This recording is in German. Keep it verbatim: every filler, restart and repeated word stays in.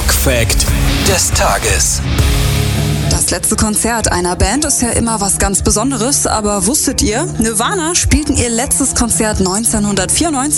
Rock-Fact des Tages. Das letzte Konzert einer Band ist ja immer was ganz Besonderes, aber wusstet ihr, Nirvana spielten ihr letztes Konzert neunzehnhundertvierundneunzig